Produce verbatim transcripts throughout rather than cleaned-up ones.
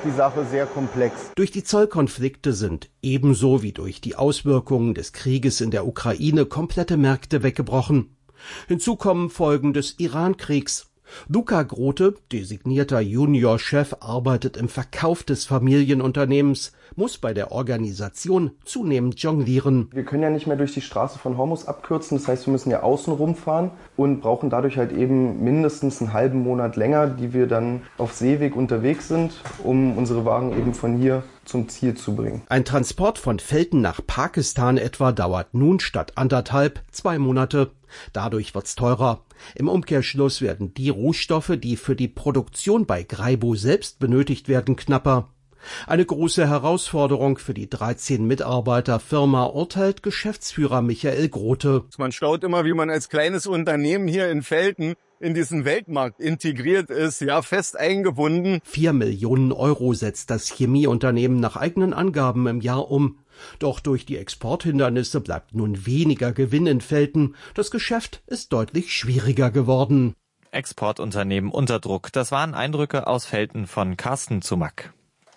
die Sache sehr komplex. Durch die Zollkonflikte sind ebenso wie durch die Auswirkungen des Krieges in der Ukraine komplette Märkte weggebrochen. Hinzu kommen Folgen des Iran-Kriegs. Luca Grote, designierter Juniorchef, arbeitet im Verkauf des Familienunternehmens, muss bei der Organisation zunehmend jonglieren. Wir können ja nicht mehr durch die Straße von Hormuz abkürzen, das heißt, wir müssen ja außen rumfahren und brauchen dadurch halt eben mindestens einen halben Monat länger, die wir dann auf Seeweg unterwegs sind, um unsere Waren eben von hier zum Ziel zu bringen. Ein Transport von Felten nach Pakistan etwa dauert nun statt anderthalb zwei Monate. Dadurch wird's teurer. Im Umkehrschluss werden die Rohstoffe, die für die Produktion bei Graibo selbst benötigt werden, knapper. Eine große Herausforderung für die dreizehn Mitarbeiter-Firma, urteilt Geschäftsführer Michael Grote. Man staut immer, wie man als kleines Unternehmen hier in Velten in diesen Weltmarkt integriert ist, ja, fest eingebunden. Vier Millionen Euro setzt das Chemieunternehmen nach eigenen Angaben im Jahr um. Doch durch die Exporthindernisse bleibt nun weniger Gewinn in Velten. Das Geschäft ist deutlich schwieriger geworden. Exportunternehmen unter Druck. Das waren Eindrücke aus Velten von Carsten Zumack.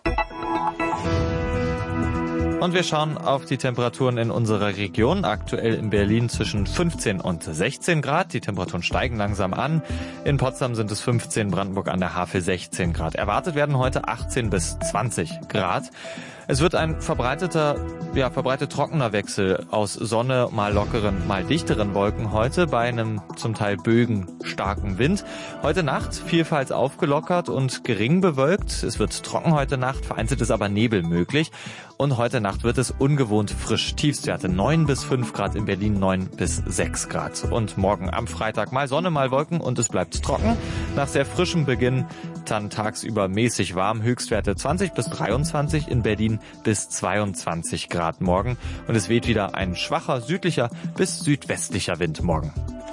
Und wir schauen auf die Temperaturen in unserer Region. Aktuell in Berlin zwischen fünfzehn und sechzehn Grad. Die Temperaturen steigen langsam an. In Potsdam sind es fünfzehn, Brandenburg an der Havel sechzehn Grad. Erwartet werden heute achtzehn bis zwanzig Grad. Es wird ein verbreiteter, ja, verbreitet trockener Wechsel aus Sonne, mal lockeren, mal dichteren Wolken heute bei einem zum Teil bögenstarken Wind. Heute Nacht vielfalt aufgelockert und gering bewölkt. Es wird trocken heute Nacht, vereinzelt ist aber Nebel möglich. Und heute Nacht wird es ungewohnt frisch. Tiefstwerte neun bis fünf Grad in Berlin, neun bis sechs Grad. Und morgen am Freitag mal Sonne, mal Wolken und es bleibt trocken. Nach sehr frischem Beginn dann tagsüber mäßig warm. Höchstwerte zwanzig bis dreiundzwanzig, in Berlin bis zweiundzwanzig Grad morgen. Und es weht wieder ein schwacher südlicher bis südwestlicher Wind morgen.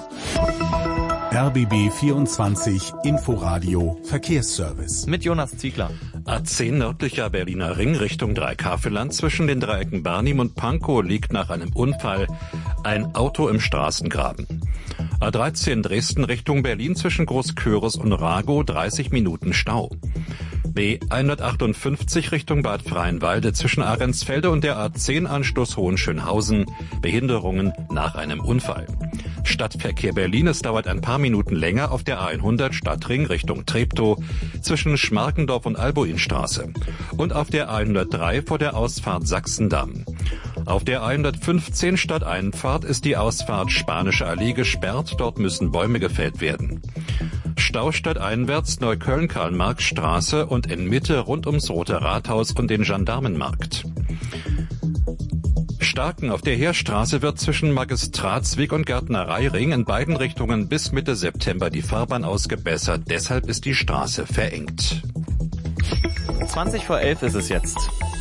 R B B vierundzwanzig Inforadio Verkehrsservice. Mit Jonas Ziegler. A zehn nördlicher Berliner Ring Richtung Dreikafelland zwischen den Dreiecken Barnim und Pankow liegt nach einem Unfall ein Auto im Straßengraben. A dreizehn Dresden Richtung Berlin zwischen Großköris und Ragow dreißig Minuten Stau. B hundertachtundfünfzig Richtung Bad Freienwalde zwischen Ahrensfelde und der A zehn Anschluss Hohenschönhausen. Behinderungen nach einem Unfall. Stadtverkehr Berlin, es dauert ein paar Minuten länger auf der A hundert Stadtring Richtung Treptow zwischen Schmarkendorf und Albuinstraße und auf der A hundertdrei vor der Ausfahrt Sachsendamm. Auf der A hundertfünfzehn Stadteinfahrt ist die Ausfahrt Spanische Allee gesperrt, dort müssen Bäume gefällt werden. Stau stadteinwärts Neukölln-Karl-Marx-Straße und in Mitte rund ums Rote Rathaus und den Gendarmenmarkt. Starken auf der Heerstraße wird zwischen Magistratsweg und Gärtnereiring in beiden Richtungen bis Mitte September die Fahrbahn ausgebessert. Deshalb ist die Straße verengt. zwanzig vor elf ist es jetzt.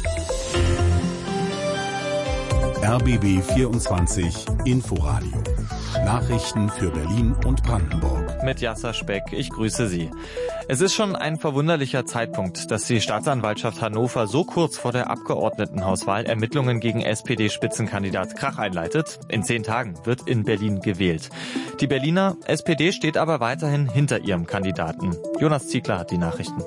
R B B vierundzwanzig Inforadio. Nachrichten für Berlin und Brandenburg. Mit Jasser Speck, ich grüße Sie. Es ist schon ein verwunderlicher Zeitpunkt, dass die Staatsanwaltschaft Hannover so kurz vor der Abgeordnetenhauswahl Ermittlungen gegen S P D-Spitzenkandidat Krach einleitet. In zehn Tagen wird in Berlin gewählt. Die Berliner S P D steht aber weiterhin hinter ihrem Kandidaten. Jonas Ziegler hat die Nachrichten.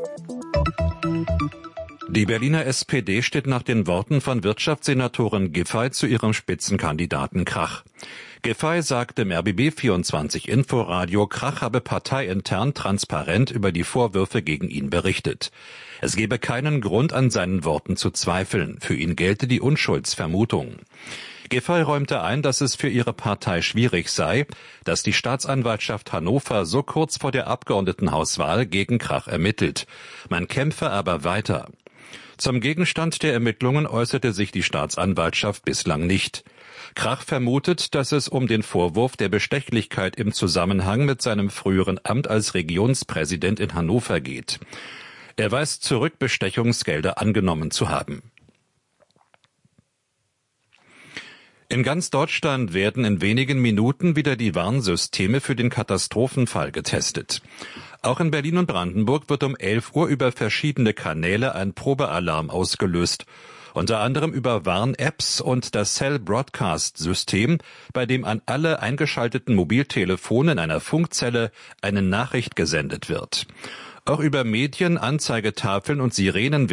Die Berliner S P D steht nach den Worten von Wirtschaftssenatorin Giffey zu ihrem Spitzenkandidaten Krach. Giffey sagte im R B B vierundzwanzig Inforadio, Krach habe parteiintern transparent über die Vorwürfe gegen ihn berichtet. Es gebe keinen Grund, an seinen Worten zu zweifeln. Für ihn gelte die Unschuldsvermutung. Giffey räumte ein, dass es für ihre Partei schwierig sei, dass die Staatsanwaltschaft Hannover so kurz vor der Abgeordnetenhauswahl gegen Krach ermittelt. Man kämpfe aber weiter. Zum Gegenstand der Ermittlungen äußerte sich die Staatsanwaltschaft bislang nicht. Krach vermutet, dass es um den Vorwurf der Bestechlichkeit im Zusammenhang mit seinem früheren Amt als Regionspräsident in Hannover geht. Er weist zurück, Bestechungsgelder angenommen zu haben. In ganz Deutschland werden in wenigen Minuten wieder die Warnsysteme für den Katastrophenfall getestet. Auch in Berlin und Brandenburg wird um elf Uhr über verschiedene Kanäle ein Probealarm ausgelöst. Unter anderem über Warn-Apps und das Cell-Broadcast-System, bei dem an alle eingeschalteten Mobiltelefone in einer Funkzelle eine Nachricht gesendet wird. Auch über Medien, Anzeigetafeln und Sirenen